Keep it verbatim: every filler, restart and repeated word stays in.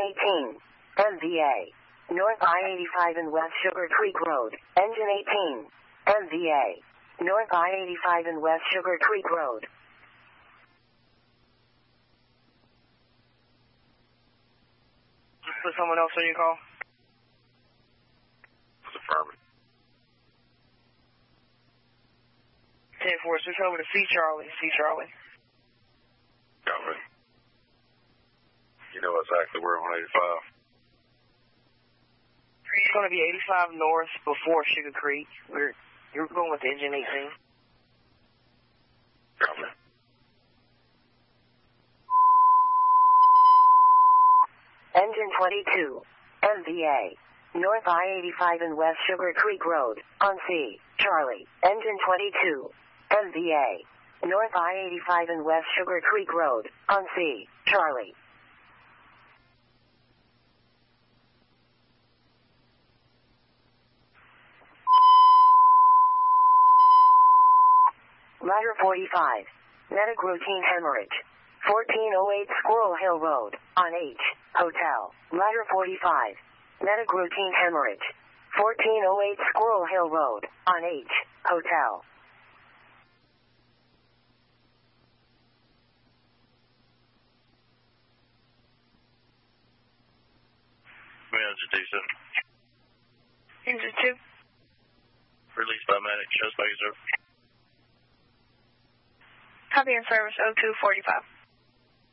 eighteen, M V A. North I eighty-five and West Sugar Creek Road, engine eighteen, M V A. North I eighty-five and West Sugar Creek Road. Just put someone else on your call. It's affirmative. ten four, switch over to C Charlie, C Charlie. Copy. You know exactly where on eighty-five? It's going to be eighty-five north before Sugar Creek. We're, you're going with engine eighteen. Copy. Engine twenty-two, M V A. North I eighty-five and West Sugar Creek Road, on C, Charlie. Engine twenty-two, M V A. North I eighty-five and West Sugar Creek Road, on C, Charlie. Ladder forty-five, Medic routine hemorrhage. fourteen oh eight Squirrel Hill Road, on H, Hotel. Ladder forty-five, Medic routine hemorrhage. fourteen oh eight Squirrel Hill Road, on H, Hotel. Engine two, sir. Engine two. Released by medic, shows back is over. Copy in service oh two forty-five.